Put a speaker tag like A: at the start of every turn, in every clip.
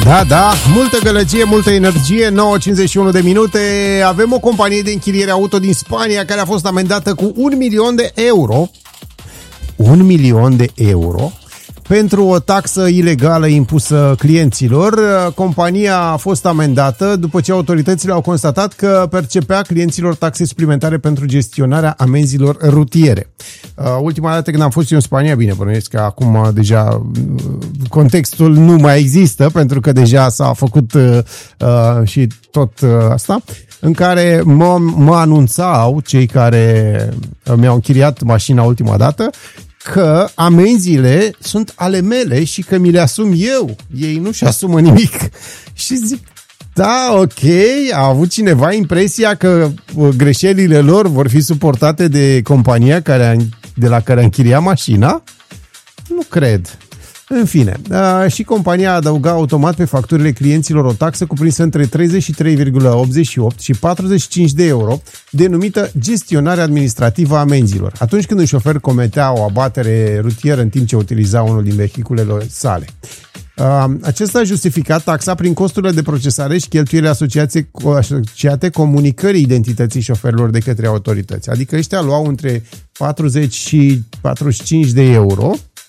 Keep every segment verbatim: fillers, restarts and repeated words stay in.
A: Da, da, multă gălăgie, multă energie, nouă cincizeci și unu de minute. Avem o companie de închiriere auto din Spania care a fost amendată cu un milion de euro. Un milion de euro pentru o taxă ilegală impusă clienților. Compania a fost amendată după ce autoritățile au constatat că percepea clienților taxe suplimentare pentru gestionarea amenzilor rutiere. Ultima dată când am fost eu în Spania, bine, bănuiesc că acum deja contextul nu mai există, pentru că deja s-a făcut uh, și tot uh, asta, în care mă, mă anunțau cei care mi-au închiriat mașina ultima dată că amenziile sunt ale mele și că mi le asum eu. Ei nu-și asumă nimic. Și zic, da, ok, a avut cineva impresia că greșelile lor vor fi suportate de compania care a, de la care a închiriat mașina? Nu cred. În fine, și compania adăuga automat pe facturile clienților o taxă cuprinsă între treizeci și trei virgulă optzeci și opt și patruzeci și cinci de euro, denumită gestionare administrativă a amenzilor, atunci când un șofer cometea o abatere rutieră în timp ce utiliza unul din vehiculele sale. Acesta a justificat taxa prin costurile de procesare și cheltuielile asociate comunicării identității șoferilor de către autorități. Adică ăștia luau între patruzeci și patruzeci și cinci de euro.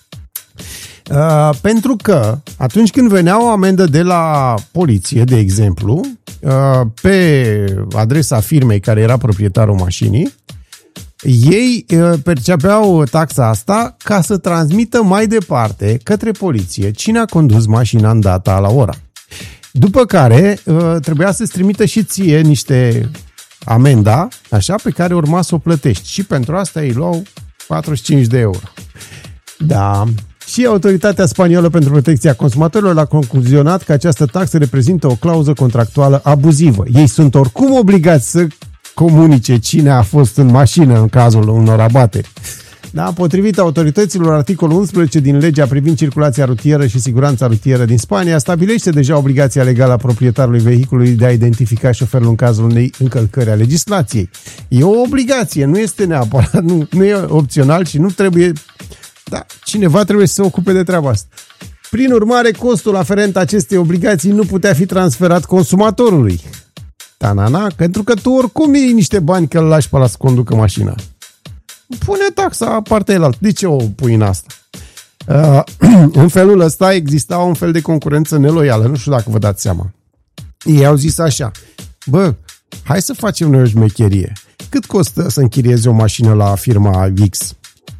A: Uh, pentru că atunci când venea o amendă de la poliție, de exemplu, uh, pe adresa firmei care era proprietarul mașinii, ei uh, percepeau taxa asta ca să transmită mai departe către poliție cine a condus mașina în data la ora. După care uh, trebuia să-ți trimită și ție niște amenda, așa, pe care urma să o plătești. Și pentru asta ei luau patruzeci și cinci de euro. Da. Și Autoritatea Spaniolă pentru Protecția Consumatorilor a concluzionat că această taxă reprezintă o clauză contractuală abuzivă. Ei sunt oricum obligați să comunice cine a fost în mașină în cazul unor abateri. Da, potrivit autorităților, articolul unsprezece din legea privind circulația rutieră și siguranța rutieră din Spania stabilește deja obligația legală a proprietarului vehiculului de a identifica șoferul în cazul unei încălcări a legislației. E o obligație, nu este neapărat, nu, nu e opțional și nu trebuie... Da, cineva trebuie să se ocupe de treaba asta. Prin urmare, costul aferent acestei obligații nu putea fi transferat consumatorului. Ta-na-na, pentru că tu oricum iei niște bani că îl lași pe ăla să conducă mașina. Pune taxa partea elaltă. De ce o pui în asta? Uh, în felul ăsta exista un fel de concurență neloială. Nu știu dacă vă dați seama. Ei au zis așa: bă, hai să facem noi o șmecherie. Cât costă să închiriezi o mașină la firma X?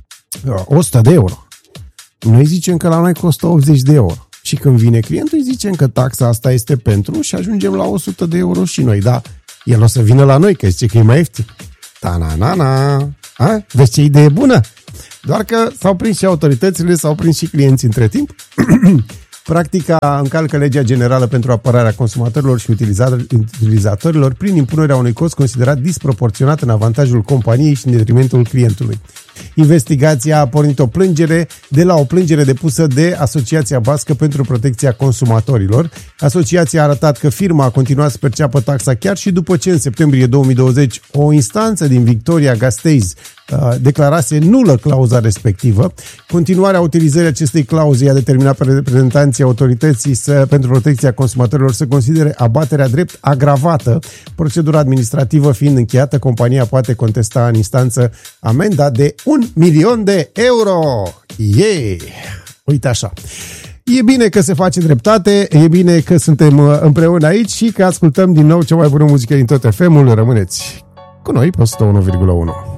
A: o sută de euro. Noi zicem că la noi costă optzeci de euro. Și când vine clientul, îi zicem că taxa asta este pentru și ajungem la o sută de euro și noi. Da, el o să vină la noi, că zice că e mai ieftin. Ta-na-na-na. A? Vezi ce idee bună? Doar că s-au prins și autoritățile, s-au prins și clienții între timp. Practica încalcă legea generală pentru apărarea consumatorilor și utilizatorilor prin impunerea unui cost considerat disproporționat în avantajul companiei și în detrimentul clientului. Investigația a pornit o plângere de la o plângere depusă de Asociația Bască pentru Protecția Consumatorilor. Asociația a arătat că firma a continuat să perceapă taxa chiar și după ce în septembrie două mii douăzeci o instanță din Victoria-Gasteiz declarase nulă clauza respectivă. Continuarea utilizării acestei clauze a determinat pe reprezentanții autorității să, pentru protecția consumatorilor să considere abaterea drept agravată. Procedura administrativă fiind încheiată, compania poate contesta în instanță amenda de un milion de euro. Yeah! Uite așa. E bine că se face dreptate, e bine că suntem împreună aici și că ascultăm din nou cea mai bună muzică din tot F M-ul. Rămâneți cu noi pe o sută unu virgulă unu.